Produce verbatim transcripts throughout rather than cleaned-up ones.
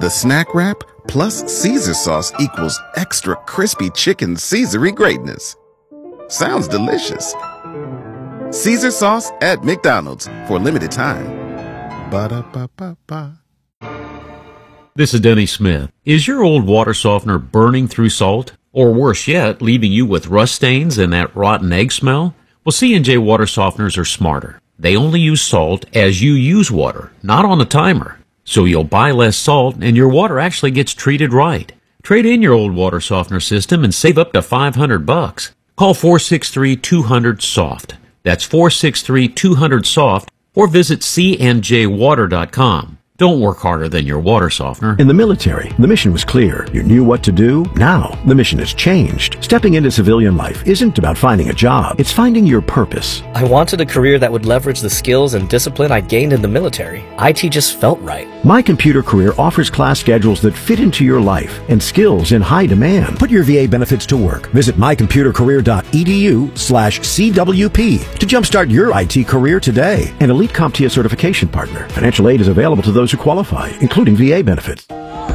The snack wrap plus Caesar sauce equals extra crispy chicken Caesary greatness. Sounds delicious. Caesar sauce at McDonald's for a limited time. Ba-da-ba-ba-ba. This is Denny Smith. Is your old water softener burning through salt? Or worse yet, leaving you with rust stains and that rotten egg smell? Well, C and J water softeners are smarter. They only use salt as you use water, not on a timer. So you'll buy less salt and your water actually gets treated right. Trade in your old water softener system and save up to five hundred bucks. Call four six three, two hundred, SOFT. That's four six three, two hundred, SOFT or visit c n j water dot com. Don't work harder than your water softener. In the military, the mission was clear. You knew what to do. Now, the mission has changed. Stepping into civilian life isn't about finding a job. It's finding your purpose. I wanted a career that would leverage the skills and discipline I gained in the military. I T just felt right. My Computer Career offers class schedules that fit into your life and skills in high demand. Put your V A benefits to work. Visit my computer career dot e d u slash c w p to jumpstart your I T career today. An Elite CompTIA certification partner. Financial aid is available to those who qualify, including V A benefits.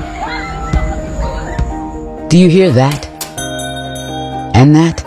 Do you hear that? And that?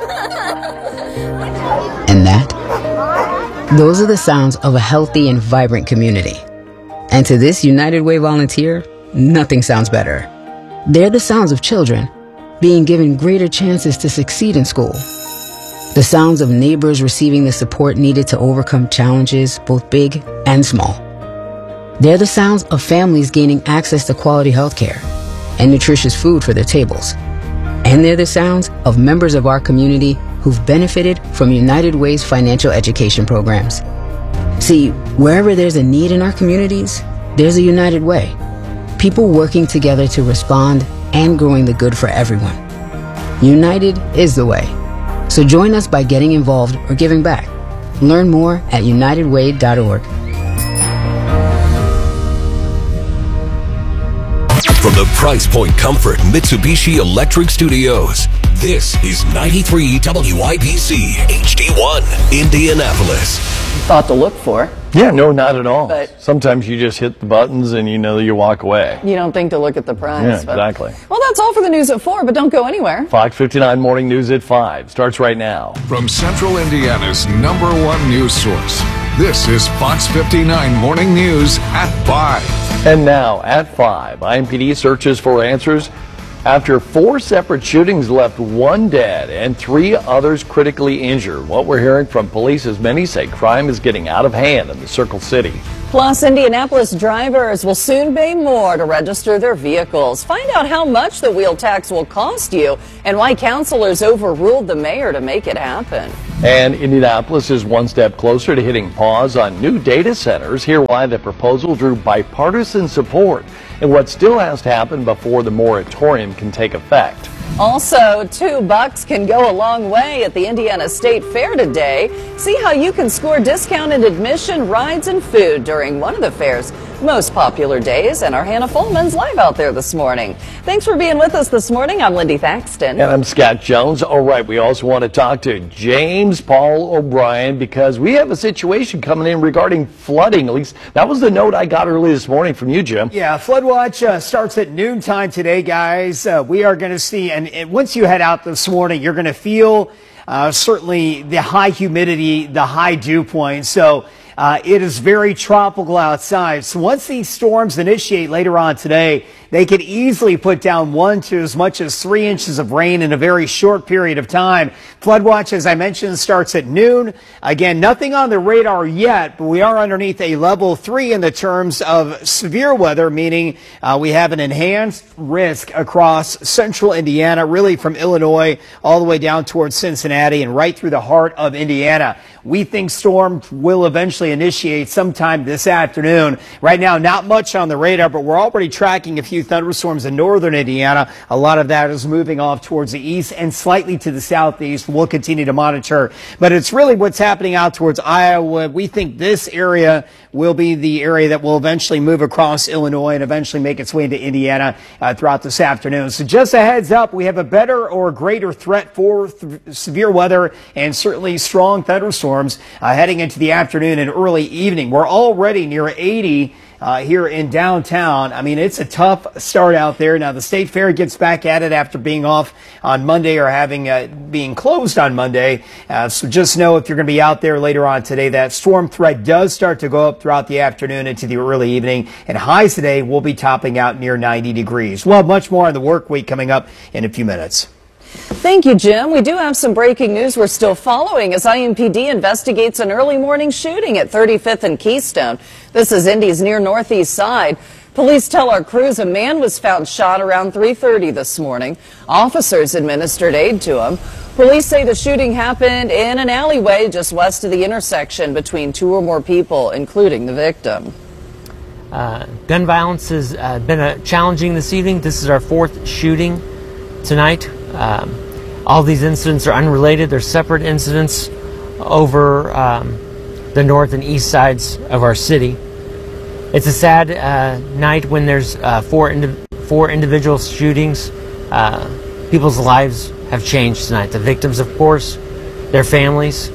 And that? Those are the sounds of a healthy and vibrant community. And to this United Way volunteer, nothing sounds better. They're the sounds of children being given greater chances to succeed in school. The sounds of neighbors receiving the support needed to overcome challenges, both big and small. They're the sounds of families gaining access to quality health care and nutritious food for their tables. And they're the sounds of members of our community who've benefited from United Way's financial education programs. See, wherever there's a need in our communities, there's a United Way. People working together to respond and growing the good for everyone. United is the way. So join us by getting involved or giving back. Learn more at united way dot org. From the Price Point Comfort Mitsubishi Electric Studios, this is ninety-three W I B C H D one, Indianapolis. Thought to look for. Yeah, no, not at all. But sometimes you just hit the buttons and you know you walk away. You don't think to look at the price. Yeah, but, exactly. Well, that's all for the news at four, but don't go anywhere. Fox fifty-nine Morning News at five starts right now. From Central Indiana's number one news source, this is Fox fifty-nine Morning News at five. And now at five, I M P D searches for answers after four separate shootings left one dead and three others critically injured. What we're hearing from police is many say crime is getting out of hand in the Circle City. Plus, Indianapolis drivers will soon pay more to register their vehicles. Find out how much the wheel tax will cost you and why councilors overruled the mayor to make it happen. And Indianapolis is one step closer to hitting pause on new data centers. Hear why the proposal drew bipartisan support and what still has to happen before the moratorium can take effect. Also, two bucks can go a long way at the Indiana State Fair today. See how you can score discounted admission, rides, and food during one of the fair's most popular days. And our Hannah Fulman's live out there this morning. Thanks for being with us this morning. I'm Lindy Thaxton. And I'm Scott Jones. All right, we also want to talk to James Paul O'Brien because we have a situation coming in regarding flooding. At least that was the note I got early this morning from you, Jim. Yeah, Flood Watch uh, starts at noontime today, guys. Uh, we are going to see, and, and once you head out this morning, you're going to feel uh, certainly the high humidity, the high dew point. So uh, it is very tropical outside. So once these storms initiate later on today, they could easily put down one to as much as three inches of rain in a very short period of time. Flood watch, as I mentioned, starts at noon. Again, nothing on the radar yet, but we are underneath a level three in the terms of severe weather, meaning uh, we have an enhanced risk across central Indiana, really from Illinois all the way down towards Cincinnati and right through the heart of Indiana. We think storms will eventually initiate sometime this afternoon. Right now, not much on the radar, but we're already tracking a few thunderstorms in northern Indiana. A lot of that is moving off towards the east and slightly to the southeast. We'll continue to monitor, but it's really what's happening out towards Iowa. We think this area will be the area that will eventually move across Illinois and eventually make its way into Indiana uh, throughout this afternoon. So just a heads up, we have a better or greater threat for th- severe weather and certainly strong thunderstorms uh, heading into the afternoon and early evening. We're already near eighty uh, here in downtown. I mean, it's a tough start out there. Now, the State Fair gets back at it after being off on Monday or having uh, being closed on Monday. Uh, so just know if you're going to be out there later on today, that storm threat does start to go up throughout the afternoon into the early evening. And highs today will be topping out near ninety degrees. We'll have much more on the work week coming up in a few minutes. Thank you, Jim. We do have some breaking news we're still following as I M P D investigates an early morning shooting at thirty-fifth and Keystone. This is Indy's near northeast side. Police tell our crews a man was found shot around three thirty this morning. Officers administered aid to him. Police say the shooting happened in an alleyway just west of the intersection between two or more people, including the victim. Uh, gun violence has uh, been uh, challenging this evening. This is our fourth shooting tonight. Um, all these incidents are unrelated. They're separate incidents over um, the north and east sides of our city. It's a sad uh, night when there's uh, four, indi four individual shootings. Uh, people's lives have changed tonight. The victims, of course, their families.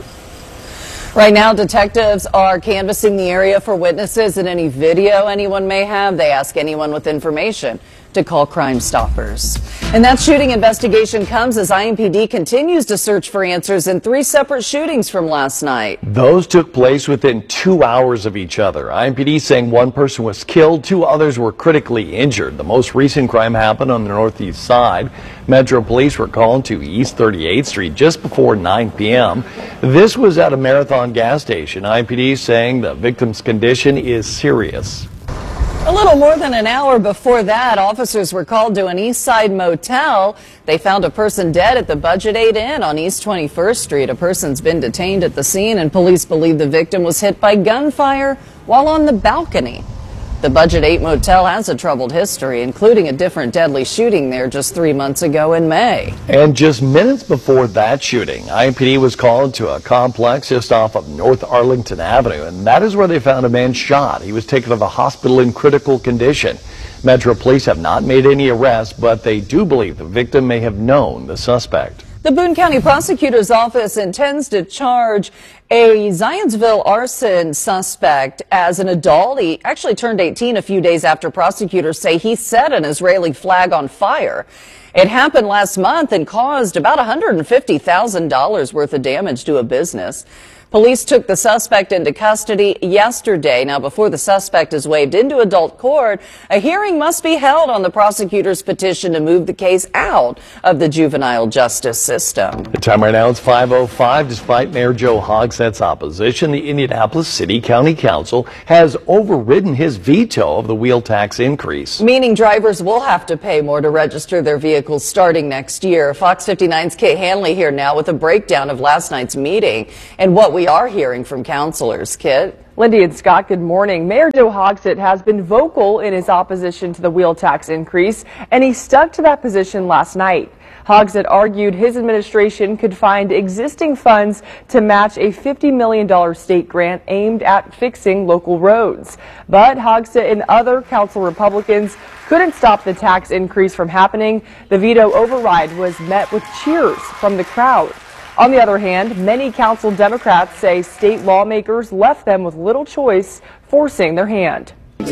Right now, detectives are canvassing the area for witnesses and any video anyone may have. They ask anyone with information to call Crime Stoppers. And that shooting investigation comes as I M P D continues to search for answers in three separate shootings from last night. Those took place within two hours of each other. I M P D saying one person was killed, two others were critically injured. The most recent crime happened on the northeast side. Metro Police were called to East thirty-eighth Street just before nine p m This was at a Marathon gas station. I M P D saying the victim's condition is serious. A little more than an hour before that, officers were called to an East Side motel. They found a person dead at the Budget eight Inn on East twenty-first Street. A person's been detained at the scene, and police believe the victim was hit by gunfire while on the balcony. The Budget eight motel has a troubled history, including a different deadly shooting there just three months ago in May. And just minutes before that shooting, I M P D was called to a complex just off of North Arlington Avenue, and that is where they found a man shot. He was taken to the hospital in critical condition. Metro Police have not made any arrests, but they do believe the victim may have known the suspect. The Boone County Prosecutor's Office intends to charge a Zionsville arson suspect as an adult. He actually turned eighteen a few days after prosecutors say he set an Israeli flag on fire. It happened last month and caused about one hundred fifty thousand dollars worth of damage to a business. Police took the suspect into custody yesterday. Now, before the suspect is waived into adult court, a hearing must be held on the prosecutor's petition to move the case out of the juvenile justice system. The time right now is five oh five. Despite Mayor Joe Hogsett's opposition, the Indianapolis City County Council has overridden his veto of the wheel tax increase. Meaning drivers will have to pay more to register their vehicles starting next year. Fox fifty-nine's Kate Hanley here now with a breakdown of last night's meeting and what we are hearing from counselors. Kit? Lindy and Scott, good morning. Mayor Joe Hogsett has been vocal in his opposition to the wheel tax increase, and he stuck to that position last night. Hogsett argued his administration could find existing funds to match a fifty million dollar state grant aimed at fixing local roads. But Hogsett and other council Republicans couldn't stop the tax increase from happening. The veto override was met with cheers from the crowd. On the other hand, many council Democrats say state lawmakers left them with little choice, forcing their hand.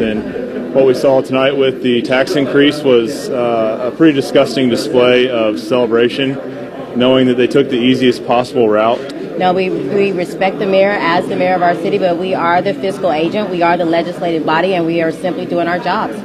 And what we saw tonight with the tax increase was uh, a pretty disgusting display of celebration, knowing that they took the easiest possible route. No, we, we respect the mayor as the mayor of our city, but we are the fiscal agent, we are the legislative body, and we are simply doing our jobs.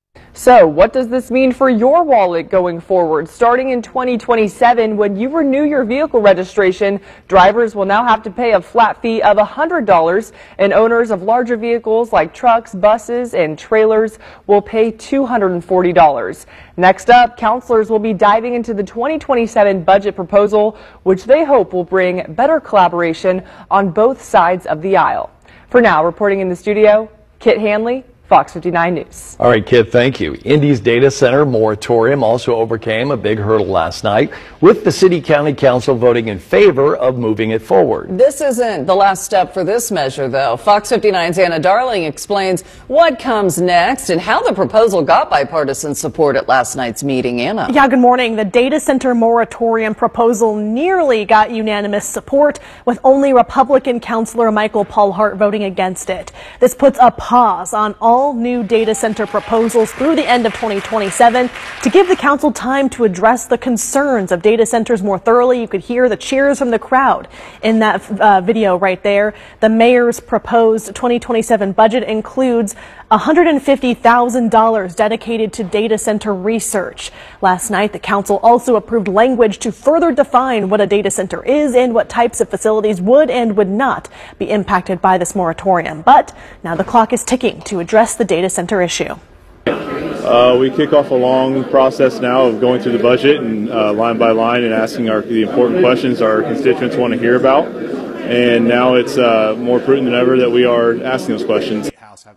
So what does this mean for your wallet going forward? Starting in twenty twenty-seven, when you renew your vehicle registration, drivers will now have to pay a flat fee of one hundred dollars, and owners of larger vehicles like trucks, buses, and trailers will pay two hundred forty dollars. Next up, counselors will be diving into the twenty twenty-seven budget proposal, which they hope will bring better collaboration on both sides of the aisle. For now, reporting in the studio, Kit Hanley, Fox fifty-nine News. All right, Kit, thank you. Indy's data center moratorium also overcame a big hurdle last night, with the City County Council voting in favor of moving it forward. This isn't the last step for this measure, though. Fox fifty-nine's Anna Darling explains what comes next and how the proposal got bipartisan support at last night's meeting. Anna. Yeah, good morning. The data center moratorium proposal nearly got unanimous support, with only Republican Councilor Michael Paul Hart voting against it. This puts a pause on all all new data center proposals through the end of twenty twenty-seven to give the council time to address the concerns of data centers more thoroughly. You could hear the cheers from the crowd in that uh, video right there. The mayor's proposed twenty twenty-seven budget includes one hundred fifty thousand dollars dedicated to data center research. Last night, the council also approved language to further define what a data center is and what types of facilities would and would not be impacted by this moratorium. But now the clock is ticking to address the data center issue. Uh, we kick off a long process now of going through the budget and uh, line by line and asking our, the important questions our constituents want to hear about. And now it's uh, more prudent than ever that we are asking those questions.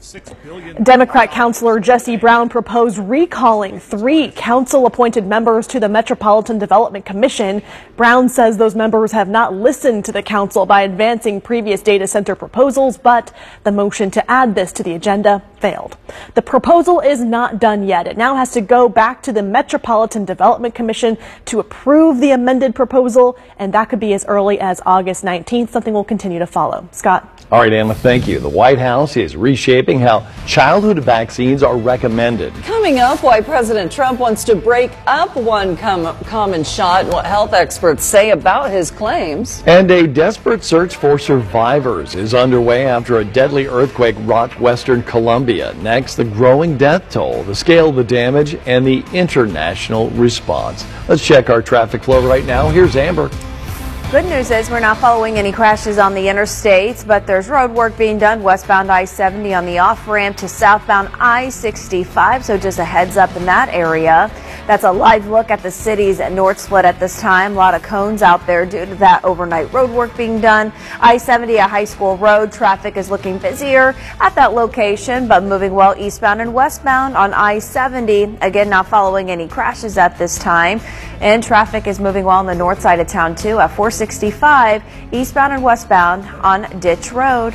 Democrat Councilor Jesse Brown proposed recalling three council-appointed members to the Metropolitan Development Commission. Brown says those members have not listened to the council by advancing previous data center proposals, but the motion to add this to the agenda failed. The proposal is not done yet. It now has to go back to the Metropolitan Development Commission to approve the amended proposal, and that could be as early as August nineteenth. Something will continue to follow. Scott. All right, Emma, thank you. The White House is reshaping how childhood vaccines are recommended. Coming up, why President Trump wants to break up one com- common shot, what health experts say about his claims. And a desperate search for survivors is underway after a deadly earthquake rocked western Colombia. Next, the growing death toll, the scale of the damage, and the international response. Let's check our traffic flow right now. Here's Amber. Good news is we're not following any crashes on the interstates, but there's road work being done westbound I seventy on the off-ramp to southbound I sixty-five, so just a heads up in that area. That's a live look at the city's north split at this time. A lot of cones out there due to that overnight road work being done. I seventy, a high school road, traffic is looking busier at that location, but moving well eastbound and westbound on I seventy. Again, not following any crashes at this time. And traffic is moving well on the north side of town, too, at four sixty-five, eastbound and westbound on Ditch Road.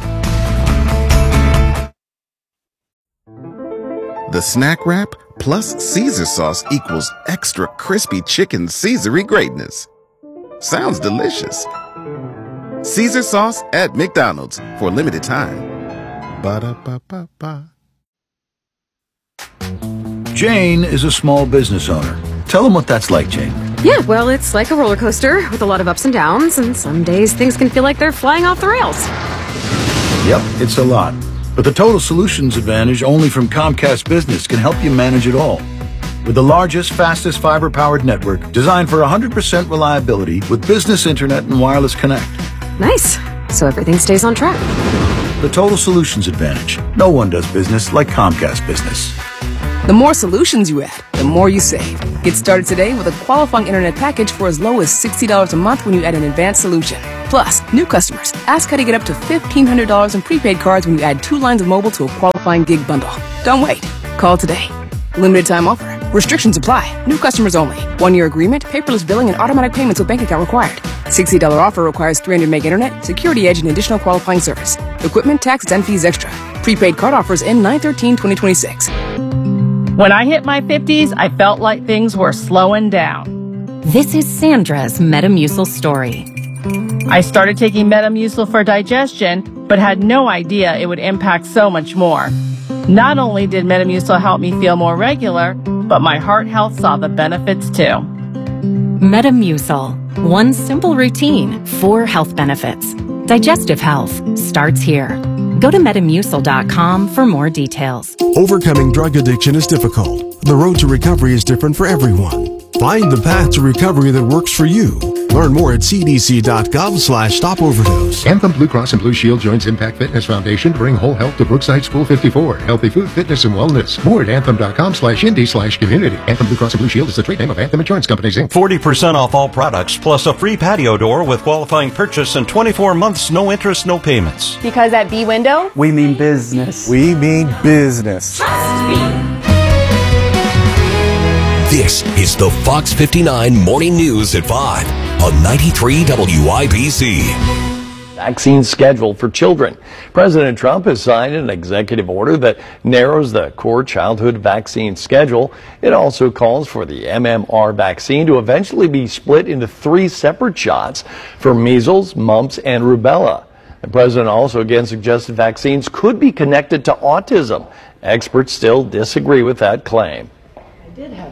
The Snack Wrap plus Caesar sauce equals extra crispy chicken Caesary greatness. Sounds delicious. Caesar sauce at McDonald's for a limited time. Ba-da-ba-ba-ba. Jane is a small business owner. Tell them what that's like, Jane. Yeah, well, it's like a roller coaster with a lot of ups and downs, and some days things can feel like they're flying off the rails. Yep, it's a lot. But the Total Solutions Advantage only from Comcast Business can help you manage it all. With the largest, fastest fiber-powered network designed for one hundred percent reliability with business internet and wireless connect. Nice. So everything stays on track. The Total Solutions Advantage. No one does business like Comcast Business. The more solutions you add, the more you save. Get started today with a qualifying internet package for as low as sixty dollars a month when you add an advanced solution. Plus, new customers, ask how to get up to fifteen hundred dollars in prepaid cards when you add two lines of mobile to a qualifying gig bundle. Don't wait. Call today. Limited time offer. Restrictions apply. New customers only. One-year agreement, paperless billing, and automatic payments with bank account required. sixty dollars offer requires three hundred meg internet, security edge, and additional qualifying service. Equipment, taxes, and fees extra. Prepaid card offers end nine thirteen twenty twenty-six. When I hit my fifties, I felt like things were slowing down. This is Sandra's Metamucil story. I started taking Metamucil for digestion, but had no idea it would impact so much more. Not only did Metamucil help me feel more regular, but my heart health saw the benefits too. Metamucil. One simple routine, four health benefits. Digestive health starts here. Go to metamucil dot com for more details. Overcoming drug addiction is difficult. The road to recovery is different for everyone. Find the path to recovery that works for you. Learn more at c d c dot gov slash stop overdose. Anthem Blue Cross and Blue Shield joins Impact Fitness Foundation to bring whole health to Brookside School fifty-four. Healthy food, fitness, and wellness. More at anthem dot com slash indie slash community. Anthem Blue Cross and Blue Shield is the trade name of Anthem Insurance Companies, Incorporated. forty percent off all products, plus a free patio door with qualifying purchase and twenty-four months, no interest, no payments. Because at B-Window, we mean business. We mean business. Trust me. This is the Fox fifty-nine Morning News at five on ninety-three W I B C. Vaccine schedule for children. President Trump has signed an executive order that narrows the core childhood vaccine schedule. It also calls for the M M R vaccine to eventually be split into three separate shots for measles, mumps, and rubella. The president also again suggested vaccines could be connected to autism. Experts still disagree with that claim. I did have.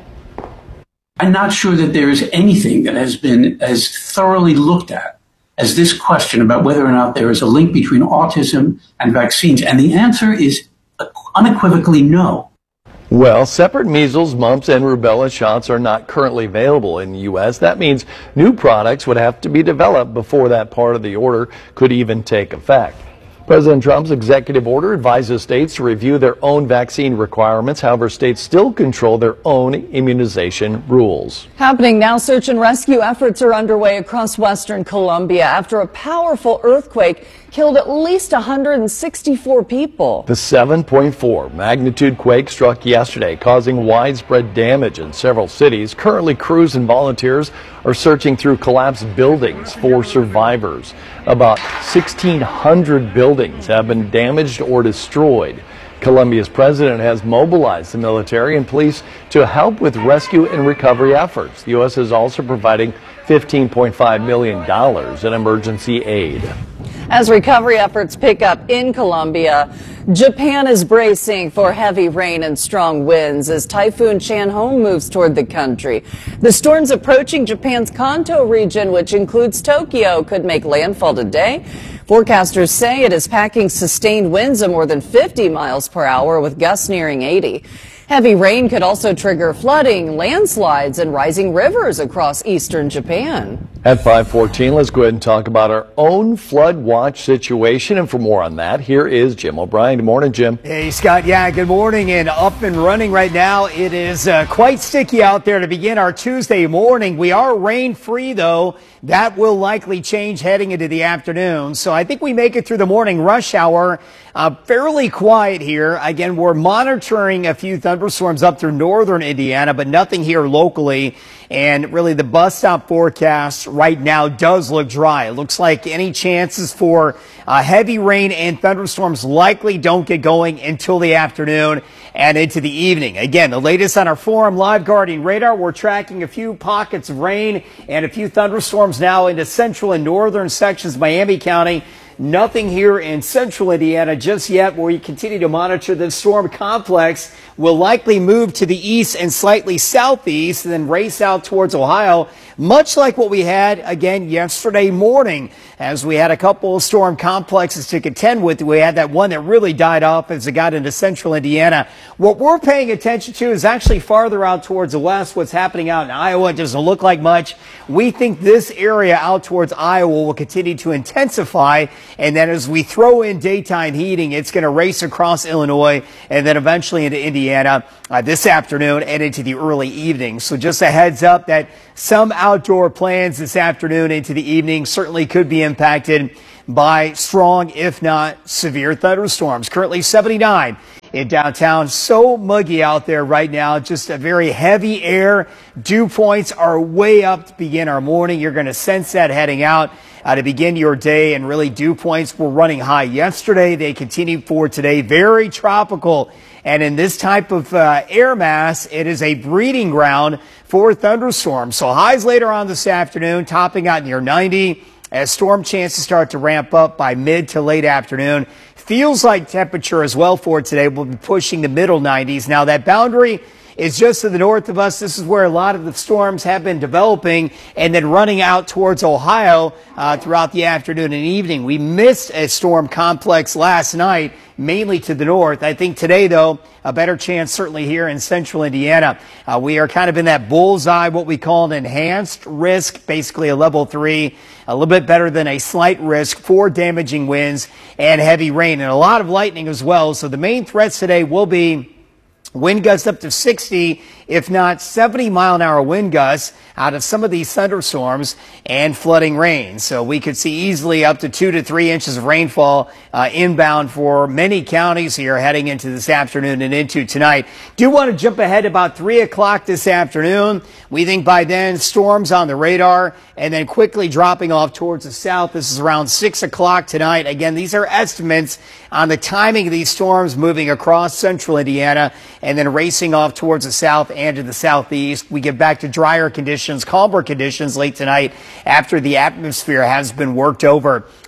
I'm not sure that there is anything that has been as thoroughly looked at as this question about whether or not there is a link between autism and vaccines. And the answer is unequivocally no. Well, separate measles, mumps, and rubella shots are not currently available in the U S That means new products would have to be developed before that part of the order could even take effect. President Trump's executive order advises states to review their own vaccine requirements. However, states still control their own immunization rules. Happening now, search and rescue efforts are underway across western Colombia after a powerful earthquake killed at least one hundred sixty-four people. The seven point four magnitude quake struck yesterday, causing widespread damage in several cities. Currently, crews and volunteers are searching through collapsed buildings for survivors. About sixteen hundred buildings have been damaged or destroyed. Colombia's president has mobilized the military and police to help with rescue and recovery efforts. The U S is also providing fifteen point five million dollars in emergency aid. As recovery efforts pick up in Colombia, Japan is bracing for heavy rain and strong winds as Typhoon Chanhong moves toward the country. The storms approaching Japan's Kanto region, which includes Tokyo, could make landfall today. Forecasters say it is packing sustained winds of more than fifty miles per hour with gusts nearing eighty. Heavy rain could also trigger flooding, landslides, and rising rivers across eastern Japan. At five fourteen, let's go ahead and talk about our own flood watch situation. And for more on that, here is Jim O'Brien. Good morning, Jim. Hey, Scott. Yeah, good morning. And up and running right now. It is uh, quite sticky out there to begin our Tuesday morning. We are rain-free, though. That will likely change heading into the afternoon. So I think we make it through the morning rush hour uh, fairly quiet here. Again, we're monitoring a few thunderstorms up through northern Indiana, but nothing here locally. And really the bus stop forecast right now does look dry. It looks like any chances for uh, heavy rain and thunderstorms likely don't get going until the afternoon and into the evening. Again, the latest on our Forum Live Guardian radar, we're tracking a few pockets of rain and a few thunderstorms now into central and northern sections of Miami County. Nothing here in central Indiana just yet, where we continue to monitor this storm complex. Will likely move to the east and slightly southeast and then race out towards Ohio, much like what we had again yesterday morning, as we had a couple of storm complexes to contend with. We had that one that really died off as it got into central Indiana. What we're paying attention to is actually farther out towards the west. What's happening out in Iowa, it doesn't look like much. We think this area out towards Iowa will continue to intensify. And then as we throw in daytime heating, it's going to race across Illinois and then eventually into Indiana uh, this afternoon and into the early evening. So just a heads up that some outdoor plans this afternoon into the evening certainly could be impacted by strong, if not severe, thunderstorms. Currently seventy-nine in downtown. So muggy out there right now. Just a very heavy air. Dew points are way up to begin our morning. You're going to sense that heading out uh, to begin your day. And really, dew points were running high yesterday. They continue forward today. Very tropical. And in this type of uh, air mass, it is a breeding ground for thunderstorms. So highs later on this afternoon, topping out near ninety. As storm chances start to ramp up by mid to late afternoon. Feels like temperature as well for today will be pushing the middle nineties. Now that boundary is just to the north of us. This is where a lot of the storms have been developing and then running out towards Ohio uh, throughout the afternoon and evening. We missed a storm complex last night, mainly to the north. I think today, though, a better chance certainly here in central Indiana. Uh, we are kind of in that bullseye, what we call an enhanced risk, basically a level three, a little bit better than a slight risk for damaging winds and heavy rain and a lot of lightning as well. So the main threats today will be wind gusts up to sixty, if not seventy mile an hour wind gusts out of some of these thunderstorms and flooding rain. So we could see easily up to two to three inches of rainfall uh, inbound for many counties here heading into this afternoon and into tonight. Do want to jump ahead about three o'clock this afternoon. We think by then storms on the radar and then quickly dropping off towards the south. This is around six o'clock tonight. Again, these are estimates on the timing of these storms moving across central Indiana and then racing off towards the south and to the southeast. We get back to drier conditions, calmer conditions late tonight after the atmosphere has been worked over.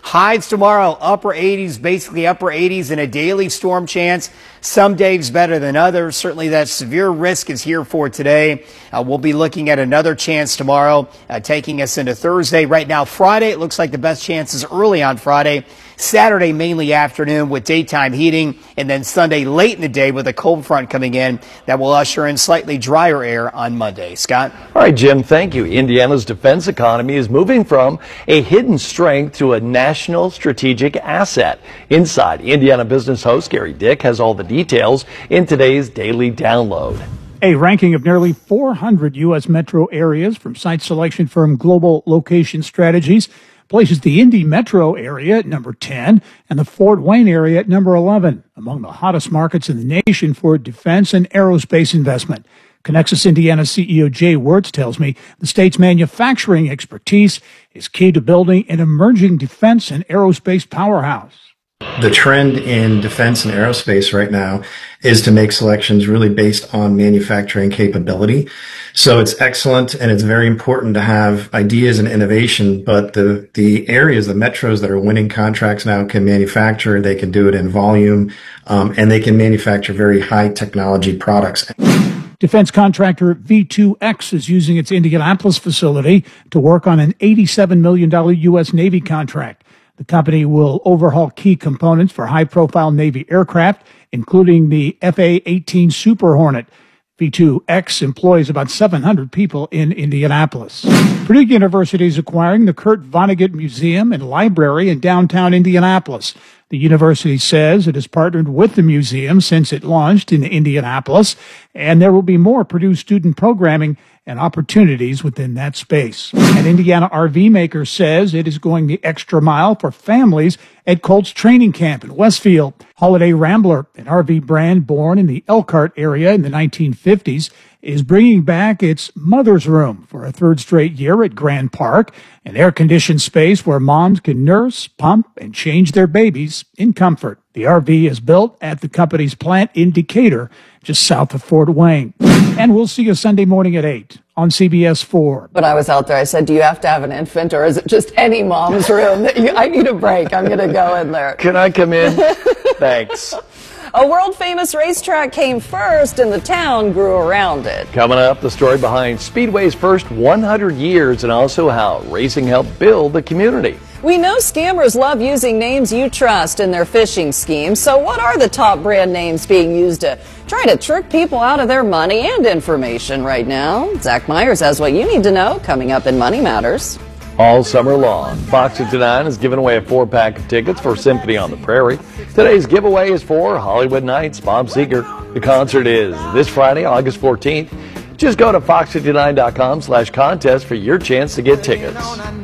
Highs tomorrow, upper eighties, basically upper eighties, and a daily storm chance. Some days better than others. Certainly that severe risk is here for today. Uh, we'll be looking at another chance tomorrow, uh, taking us into Thursday. Right now, Friday, it looks like the best chances early on Friday. Saturday, mainly afternoon with daytime heating, and then Sunday late in the day with a cold front coming in that will usher in slightly drier air on Monday. Scott? All right, Jim, thank you. Indiana's defense economy is moving from a hidden strength to a national strategic asset. Inside, Indiana business host Gary Dick has all the details in today's Daily Download. A ranking of nearly four hundred U S metro areas from site selection firm Global Location Strategies places the Indy metro area at number ten and the Fort Wayne area at number eleven, among the hottest markets in the nation for defense and aerospace investment. Connexus Indiana C E O Jay Wirtz tells me the state's manufacturing expertise is key to building an emerging defense and aerospace powerhouse. The trend in defense and aerospace right now is to make selections really based on manufacturing capability. So it's excellent and it's very important to have ideas and innovation, but the, the areas, the metros that are winning contracts now can manufacture, they can do it in volume, um, and they can manufacture very high technology products. Defense contractor V two X is using its Indianapolis facility to work on an eighty-seven million dollars U S Navy contract. The company will overhaul key components for high-profile Navy aircraft, including the F A eighteen Super Hornet. V two X employs about seven hundred people in Indianapolis. Purdue University is acquiring the Kurt Vonnegut Museum and Library in downtown Indianapolis. The university says it has partnered with the museum since it launched in Indianapolis, and there will be more Purdue student programming and opportunities within that space. An Indiana R V maker says it is going the extra mile for families at Colts Training Camp in Westfield. Holiday Rambler, an R V brand born in the Elkhart area in the nineteen fifties, is bringing back its mother's room for a third straight year at Grand Park, an air-conditioned space where moms can nurse, pump, and change their babies in comfort. The R V is built at the company's plant in Decatur, just south of Fort Wayne. And we'll see you Sunday morning at eight on C B S four. When I was out there, I said, do you have to have an infant, or is it just any mom's room? That you, I need a break. I'm going to go in there. Can I come in? Thanks. A world-famous racetrack came first, and the town grew around it. Coming up, the story behind Speedway's first one hundred years and also how racing helped build the community. We know scammers love using names you trust in their phishing schemes, so what are the top brand names being used to try to trick people out of their money and information right now? Zach Myers has what you need to know coming up in Money Matters. All summer long, Fox fifty-nine is giving away a four-pack of tickets for Symphony on the Prairie. Today's giveaway is for Hollywood Nights, Bob Seger. The concert is this Friday, August fourteenth. Just go to fox fifty-nine dot com slash contest for your chance to get tickets.